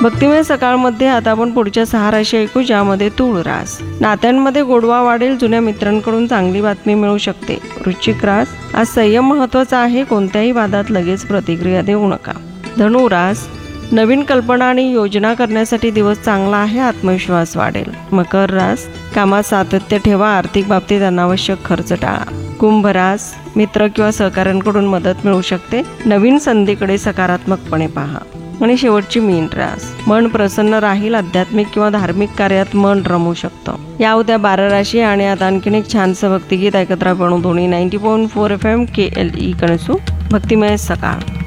भक्तिमय सकाळमध्ये आता आपण पुढच्या 6 राशी ऐकू, ज्यामध्ये तूळ रास. नात्यांमध्ये गोडवा वाढेल, जुन्या मित्रांकडून चांगली बातमी मिळू शकते. वृश्चिक रास, आज संयम महत्त्वाचा आहे, कोणत्याही वादात लगेच प्रतिक्रिया देऊ नका. धनु रास, नवीन कल्पना आणि योजना करण्यासाठी दिवस चांगला आहे, आत्मविश्वास वाढेल. मकर रास, कामात सातत्य ठेवा, आर्थिक बाबतीत अनावश्यक खर्च टाळा. कुंभ रास, मित्र किंवा सहकाऱ्यांकडून मदत मिळू शकते, नवीन संधीकडे सकारात्मकपणे पहा. आणि शेवटची मीन रास, मन प्रसन्न राहील, आध्यात्मिक किंवा धार्मिक कार्यात मन रमू शकतं. या उद्या 12 राशी. आणि आता आणखीन एक छानसं भक्तिगीत ऐकत राहा. धोनी 90.4 FM KLE कणसू, भक्तिमय सकाळ.